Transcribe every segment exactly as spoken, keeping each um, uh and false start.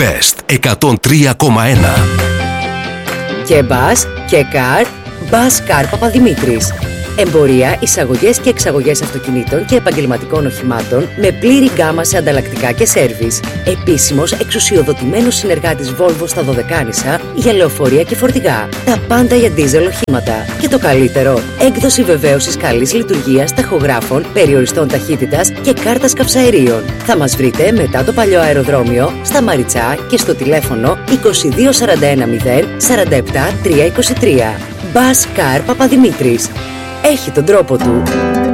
Best εκατόν τρία κόμμα ένα. Και μπας και καρ, Μπας Καρ Παπαδημήτρης. Εμπορία, εισαγωγές και εξαγωγές αυτοκινήτων και επαγγελματικών οχημάτων με πλήρη γκάμα σε ανταλλακτικά και σέρβις. Επίσημος εξουσιοδοτημένος συνεργάτης Volvo στα Δωδεκάνησα για λεωφορεία και φορτηγά. Τα πάντα για ντίζελ οχήματα. Και το καλύτερο, έκδοση βεβαίωσης καλής λειτουργίας ταχογράφων, περιοριστών ταχύτητας και κάρτας καυσαερίων. Θα μας βρείτε μετά το παλιό αεροδρόμιο, στα Μαριτσά και στο τηλέφωνο είκοσι δύο σαράντα ένα μηδέν σαράντα επτά τριακόσια είκοσι τρία. Μπας Καρ Παπαδημήτρης. Έχει τον τρόπο του.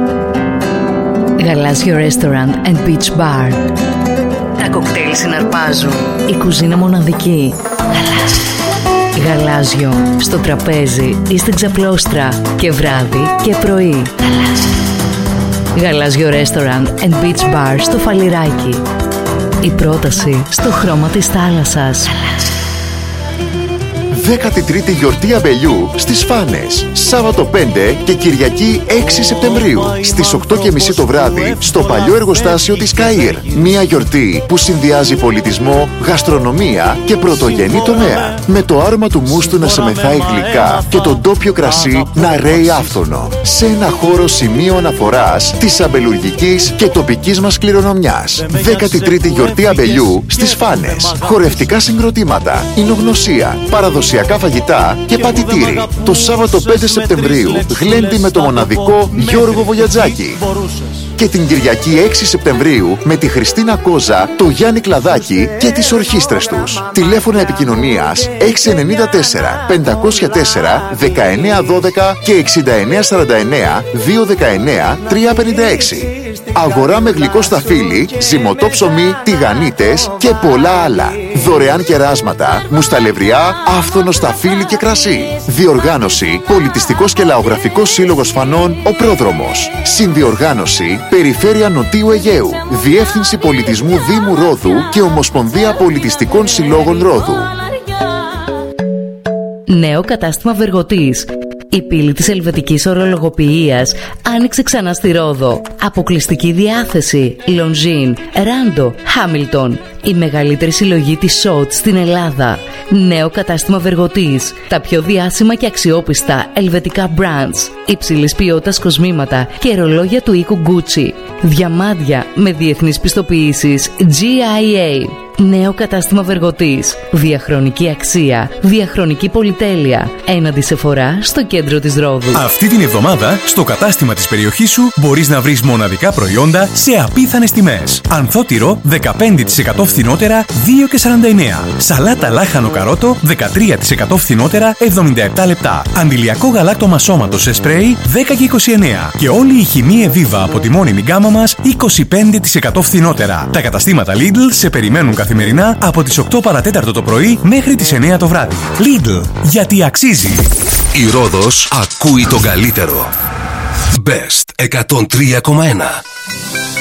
Γαλάζιο Restaurant and Beach Bar. Τα κοκτέιλ συναρπάζουν. Η κουζίνα μοναδική. Γαλάζιο. Γαλάζιο. Στο τραπέζι ή στην ξαπλώστρα. Και βράδυ και πρωί. Γαλάζιο. Γαλάζιο Restaurant and Beach Bar στο Φαλιράκι. Η πρόταση στο χρώμα της θάλασσας. Γαλάζιο. δέκατη τρίτη γιορτή αμπελιού στις Φάνες. Σάββατο πέντε και Κυριακή έξι Σεπτεμβρίου στις οκτώ και μισή το βράδυ στο παλιό εργοστάσιο της ΚΑΙΡ. Μια γιορτή που συνδυάζει πολιτισμό, γαστρονομία και πρωτογενή τομέα. Με το άρωμα του μούστου να σε μεθάει γλυκά και το ντόπιο κρασί να ρέει άφθονο. Σε ένα χώρο σημείο αναφοράς της αμπελουργικής και τοπικής μας κληρονομιάς. δέκατη τρίτη γιορτή αμπελιού στις Φάνες. Χορευτικά συγκροτήματα, εινογνωσία, παραδοσιακά φαγητά και πατητήρι. Το Σάββατο πέντε Σεπτεμβρίου γλέντι με το μοναδικό Γιώργο Βογιατζάκη. Και την Κυριακή έξι Σεπτεμβρίου με τη Χριστίνα Κόζα, το Γιάννη Κλαδάκη και τις ορχήστρες τους. Τηλέφωνα επικοινωνίας έξι εννιά τέσσερα πεντακόσια τέσσερα δεκαεννιά δώδεκα και εξήντα εννιά σαράντα εννιά διακόσια δεκαεννιά τριακόσια πενήντα έξι. Αγορά με γλυκό σταφύλι, ζυμωτό ψωμί, τηγανίτες και πολλά άλλα. Δωρεάν κεράσματα, μουσταλευριά, άφθονο σταφύλι και κρασί. Διοργάνωση Πολιτιστικός και Λαογραφικός Σύλλογος Φανών Ο Πρόδρομος. Συνδιοργάνωση Περιφέρεια Νοτίου Αιγαίου. Διεύθυνση Πολιτισμού Δήμου Ρόδου και Ομοσπονδία Πολιτιστικών Συλλόγων Ρόδου. Νέο κατάστημα Βεργοτής. Η πύλη της ελβετικής ορολογοποιίας άνοιξε ξανά στη Ρόδο. Αποκλειστική διάθεση Longines, Rando, Hamilton. Η μεγαλύτερη συλλογή της σοτ στην Ελλάδα. Νέο κατάστημα Βεργοτής. Τα πιο διάσημα και αξιόπιστα ελβετικά brands. Υψηλής ποιότητας κοσμήματα και ρολόγια του οίκου Gucci. Διαμάντια με διεθνείς πιστοποιήσεις τζι άι έι. Νέο κατάστημα Βεργοτής. Διαχρονική αξία. Διαχρονική πολυτέλεια. Έναντι Σεφορά στο κέντρο της Ρόδου. Αυτή την εβδομάδα στο κατάστημα της περιοχής σου μπορείς να βρεις μοναδικά προϊόντα σε απίθανες τιμές. Ανθότυρο δεκαπέντε τοις εκατό φθηνότερα δύο και σαράντα εννέα. Σαλάτα λάχανο καρότο δεκατρία τοις εκατό φθηνότερα εβδομήντα επτά λεπτά. Αντιλιακό γαλάκτωμα σώματος σε σπρέι δέκα και είκοσι εννέα. Και όλη η χυμή Εβίβα από τη μόνιμη γκάμα μας είκοσι πέντε τοις εκατό φθηνότερα. Τα καταστήματα Lidl σε περιμένουν καθημερινά από τις οκτώ παρατέταρτο το πρωί μέχρι τις εννέα το βράδυ. Lidl, γιατί αξίζει. Η Ρόδος ακούει τον καλύτερο. Best εκατόν τρία κόμμα ένα.